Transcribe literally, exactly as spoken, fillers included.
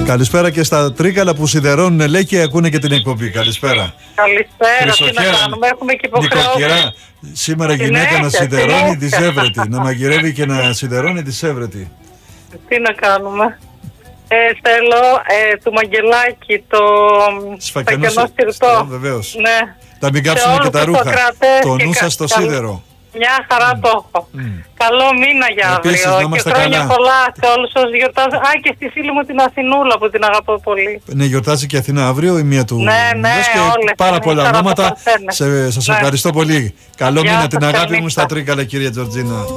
Καλησπέρα και στα Τρίκαλα που σιδερώνουν, λέει, και ακούνε και την εκπομπή. Καλησπέρα. Καλησπέρα, τι να κάνουμε, έχουμε και υποχρεώσεις. Σήμερα γυναίκα να σιδερώνει τη Σέβρετη. Να μαγειρεύει και να σιδερώνει τη Σέβρετη. Τι να κάνουμε. Ε, θέλω ε, του Μαγγελάκη το σφακιανό σιρτό. Βεβαίως. Ναι. Τα μην κάψουν και τα ρούχα. Το νου σας στο σίδερο. Μια χαρά mm. το έχω. Mm. Καλό μήνα για Επίσης, αύριο και χρόνια καλά. πολλά σε όλους όσους γιορτάζουν. Α, και στη φίλη μου την Αθηνούλα που την αγαπώ πολύ. Ναι, γιορτάζει και Αθηνά αύριο, η μία του ναι, ναι, και όλες, πάρα πολλά ονόματα. Σε, σας ναι. ευχαριστώ πολύ. Καλό Γεια μήνα, σας, την αγάπη καλή μου στα Τρίκαλα, κυρία Τζορτζίνα.